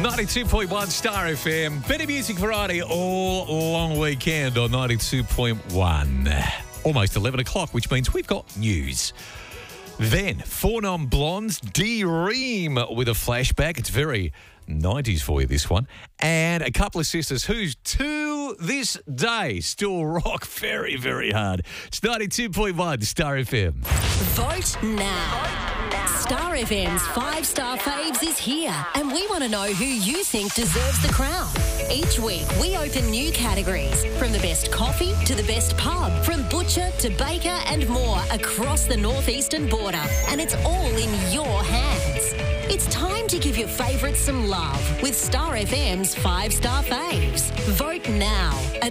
92.1 Star FM. Better music variety all long weekend on 92.1. Almost 11 o'clock, which means we've got news. Then, 4 non-blondes, D-Ream with a flashback. It's very 90s for you, this one. And a couple of sisters who's to this day still rock very, very hard. It's 92.1 Star FM. Vote now. Star FM's 5-star faves is here, and we want to know who you think deserves the crown. Each week, we open new categories, from the best coffee to the best pub, from butcher to baker and more across the northeastern border, and it's all in your hands. It's time to give your favourites some love with Star FM's 5-star faves. Vote now at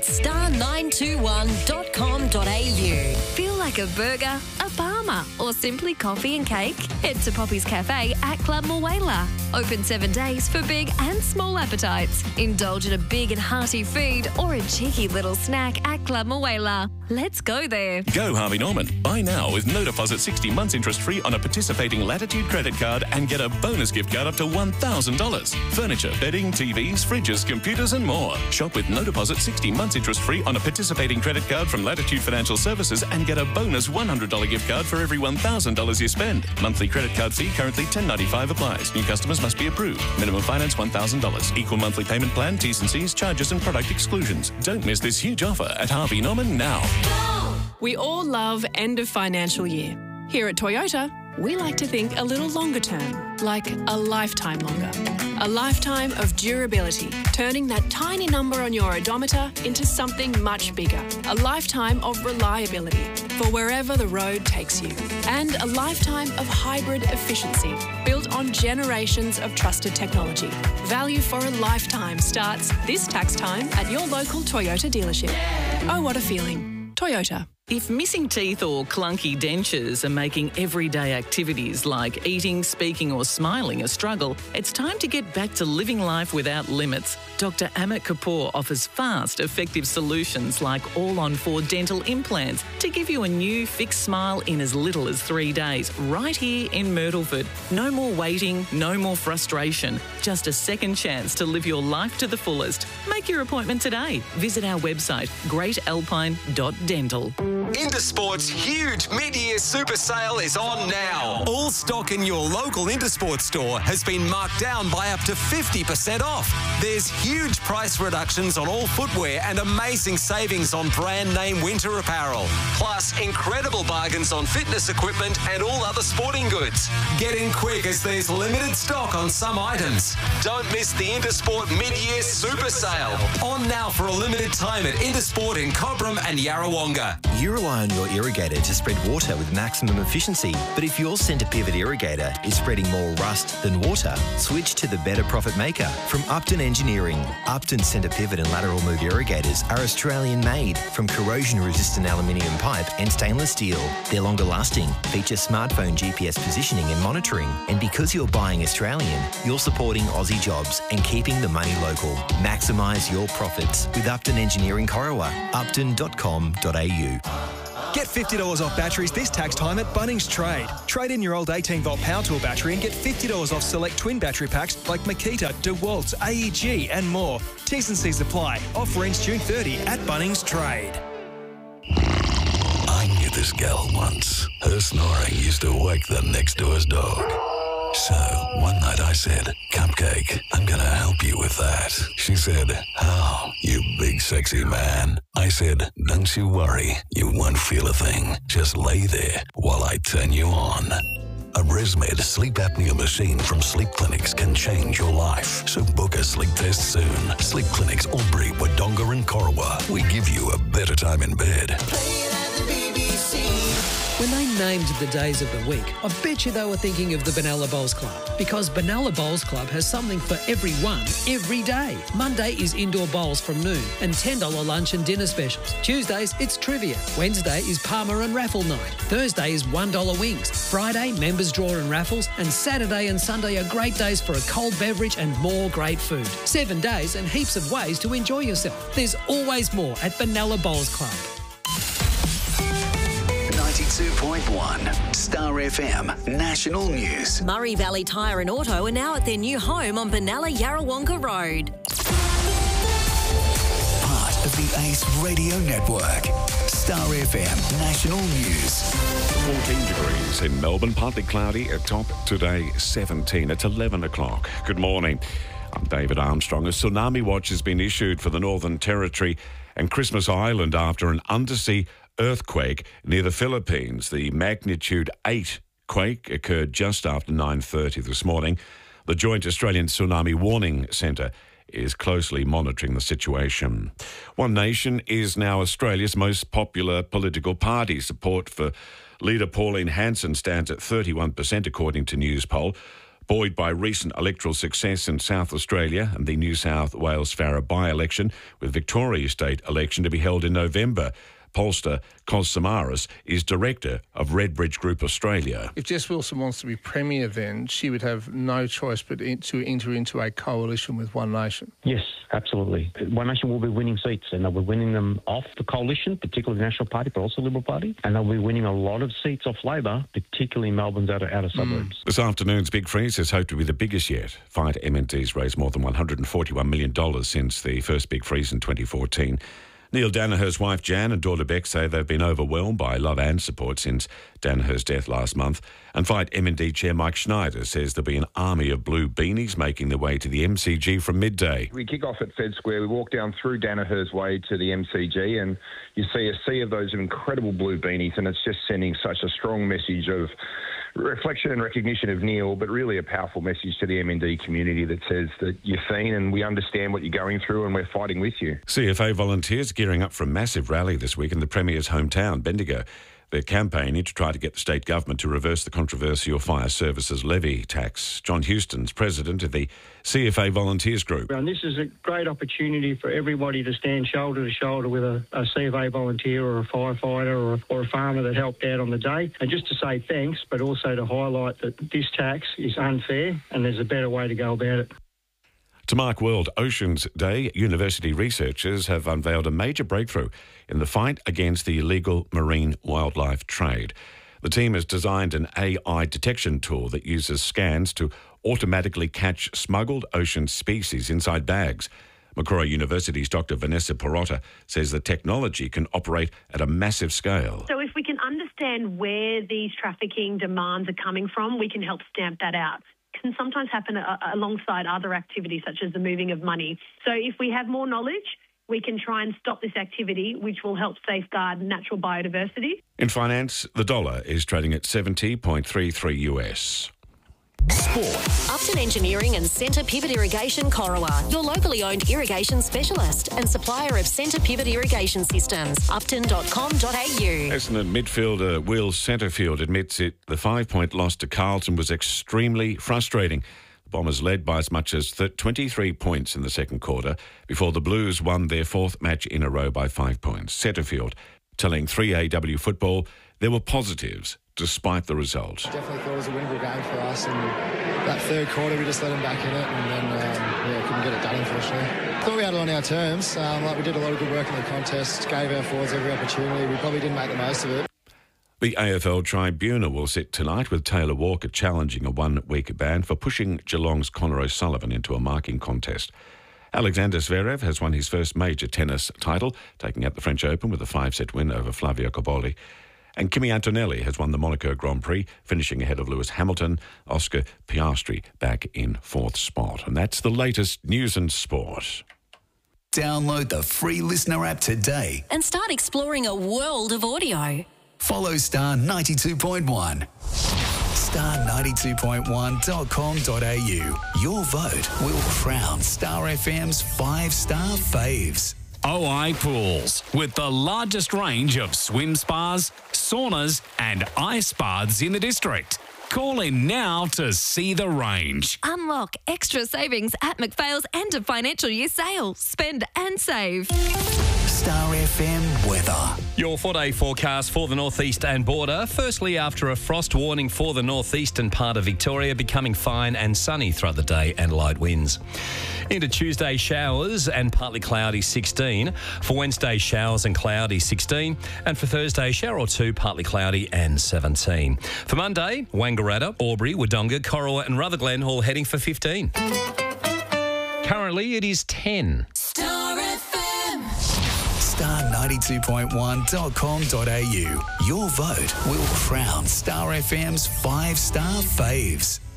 star921.com.au. Feel like a burger, a Palmer, or simply coffee and cake? Head to Poppy's Cafe at Club Mulwala. Open 7 days for big and small appetites. Indulge in a big and hearty food or a cheeky little snack at Club Mulwala. Let's go there. Go Harvey Norman. Buy now with no deposit 60 months interest free on a participating Latitude credit card and get a bonus gift card up to $1,000. Furniture, bedding, TVs, fridges, computers and more. Shop with no deposit 60 months interest free on a participating credit card from Latitude Financial Services and get a bonus $100 gift card for every $1,000 you spend. Monthly credit card fee currently $10.95 applies. New customers must be approved. Minimum finance $1,000. Equal monthly payment plan, T's and C's, charges and product exclusions. Don't miss this huge offer at Harvey Norman now. We all love end of financial year. Here at Toyota, we like to think a little longer term, like a lifetime longer. A lifetime of durability, turning that tiny number on your odometer into something much bigger. A lifetime of reliability for wherever the road takes you. And a lifetime of hybrid efficiency, built on generations of trusted technology. Value for a lifetime starts this tax time at your local Toyota dealership. Oh, what a feeling. Toyota. If missing teeth or clunky dentures are making everyday activities like eating, speaking or smiling a struggle, it's time to get back to living life without limits. Dr. Amit Kapoor offers fast, effective solutions like all-on-4 dental implants to give you a new fixed smile in as little as 3 days, right here in Myrtleford. No more waiting, no more frustration, just a second chance to live your life to the fullest. Make your appointment today. Visit our website, greatalpine.dental. Intersport's huge mid-year super sale is on now. All stock in your local Intersport store has been marked down by up to 50% off. There's huge price reductions on all footwear and amazing savings on brand name winter apparel. Plus, incredible bargains on fitness equipment and all other sporting goods. Get in quick as there's limited stock on some items. Don't miss the Intersport mid-year super sale. On now for a limited time at Intersport in Cobram and Yarrawonga. You rely on your irrigator to spread water with maximum efficiency. But if your centre pivot irrigator is spreading more rust than water, switch to the better profit maker from Upton Engineering. Upton centre pivot and lateral move irrigators are Australian made from corrosion resistant aluminium pipe and stainless steel. They're longer lasting, feature smartphone GPS positioning and monitoring. And because you're buying Australian, you're supporting Aussie jobs and keeping the money local. Maximise your profits with Upton Engineering Corowa. upton.com.au. Get $50 off batteries this tax time at Bunnings Trade. Trade in your old 18-volt power tool battery and get $50 off select twin battery packs like Makita, DeWalt, AEG and more. T's and C's apply. Offer ends June 30 at Bunnings Trade. I knew this gal once. Her snoring used to wake the next door's dog. So, one night I said, "Cupcake, I'm gonna help you with that." She said, "How, you big sexy man?" I said, "Don't you worry, you won't feel a thing. Just lay there while I turn you on." A ResMed sleep apnea machine from Sleep Clinics can change your life. So book a sleep test soon. Sleep Clinics, Albury, Wodonga and Corowa. We give you a better time in bed. When they named the days of the week, I bet you they were thinking of the Benalla Bowls Club, because Benalla Bowls Club has something for everyone, every day. Monday is indoor bowls from noon and $10 lunch and dinner specials. Tuesdays, it's trivia. Wednesday is Palmer and raffle night. Thursday is $1 wings. Friday, members draw and raffles. And Saturday and Sunday are great days for a cold beverage and more great food. 7 days and heaps of ways to enjoy yourself. There's always more at Benalla Bowls Club. 92.1 Star FM National News. Murray Valley Tyre and Auto are now at their new home on Benalla Yarrawonga Road. Part of the Ace Radio Network. Star FM National News. 14 degrees in Melbourne, partly cloudy, at top today 17. It's 11 o'clock. Good morning. I'm David Armstrong. A tsunami watch has been issued for the Northern Territory and Christmas Island after an undersea earthquake near the Philippines. The magnitude 8 quake occurred just after 9:30 this morning. The Joint Australian Tsunami Warning Centre is closely monitoring the situation. One Nation is now Australia's most popular political party. Support for leader Pauline Hanson stands at 31%, according to Newspoll, buoyed by recent electoral success in South Australia and the New South Wales Farrer by-election, with Victoria state election to be held in November. Pollster Cos Samaras is director of Redbridge Group Australia. If Jess Wilson wants to be Premier, then she would have no choice but to enter into a coalition with One Nation. Yes, absolutely. One Nation will be winning seats, and they'll be winning them off the coalition, particularly the National Party, but also Liberal Party, and they'll be winning a lot of seats off Labor, particularly Melbourne's outer suburbs. This afternoon's Big Freeze is hoped to be the biggest yet. Fight MND's raised more than $141 million since the first Big Freeze in 2014. Neil Danaher's wife Jan and daughter Beck say they've been overwhelmed by love and support since Danaher's death last month. And Fight MND Chair Mike Schneider says there'll be an army of blue beanies making their way to the MCG from midday. We kick off at Fed Square. We walk down through Danaher's way to the MCG, and you see a sea of those incredible blue beanies, and it's just sending such a strong message of reflection and recognition of Neil, but really a powerful message to the MND community that says that you're seen and we understand what you're going through and we're fighting with you. CFA volunteers gearing up for a massive rally this week in the Premier's hometown, Bendigo. They're campaigning to try to get the state government to reverse the controversial fire services levy tax. John Houston's president of the CFA Volunteers Group. And this is a great opportunity for everybody to stand shoulder to shoulder with a CFA volunteer or a firefighter or a farmer that helped out on the day. And just to say thanks, but also to highlight that this tax is unfair and there's a better way to go about it. To mark World Oceans Day, university researchers have unveiled a major breakthrough in the fight against the illegal marine wildlife trade. The team has designed an AI detection tool that uses scans to automatically catch smuggled ocean species inside bags. Macquarie University's Dr. Vanessa Perotta says the technology can operate at a massive scale. So if we can understand where these trafficking demands are coming from, we can help stamp that out. Can sometimes happen alongside other activities such as the moving of money. So if we have more knowledge, we can try and stop this activity, which will help safeguard natural biodiversity. In finance, the dollar is trading at 70.33 US. Sport. Upton Engineering and Centre Pivot Irrigation Corowa, your locally owned irrigation specialist and supplier of Centre Pivot Irrigation Systems. Upton.com.au. Essendon midfielder Will Centrefield admits the 5-point loss to Carlton was extremely frustrating. The Bombers led by as much as 23 points in the second quarter before the Blues won their fourth match in a row by 5 points. Centrefield telling 3AW Football there were positives despite the result. Definitely thought it was a winnable game for us, and that third quarter we just let them back in it, and then couldn't get it done, unfortunately. Thought we had it on our terms. We did a lot of good work in the contest, gave our forwards every opportunity. We probably didn't make the most of it. The AFL Tribunal will sit tonight with Taylor Walker challenging a one-week ban for pushing Geelong's Connor O'Sullivan into a marking contest. Alexander Zverev has won his first major tennis title, taking out the French Open with a 5-set win over Flavio Cobolli. And Kimi Antonelli has won the Monaco Grand Prix, finishing ahead of Lewis Hamilton. Oscar Piastri back in fourth spot. And that's the latest news and sport. Download the free Listener app today And start exploring a world of audio. Follow Star 92.1. Star92.1.com.au. Your vote will crown Star FM's 5-star faves. OI Pools, with the largest range of swim spas, saunas and ice baths in the district. Call in now to see the range. Unlock extra savings at McPhail's end of financial year sale. Spend and save. Star FM weather. Your 4-day forecast for the northeast and border. Firstly, after a frost warning for the northeastern part of Victoria, becoming fine and sunny throughout the day and light winds. Into Tuesday, showers and partly cloudy 16. For Wednesday, showers and cloudy 16. And for Thursday, shower or two, partly cloudy and 17. For Monday, Wangaratta, Albury, Wodonga, Corowa and Rutherglen all heading for 15. Currently, it is 10. Star FM. Star92.1.com.au. Your vote will crown Star FM's 5-star faves.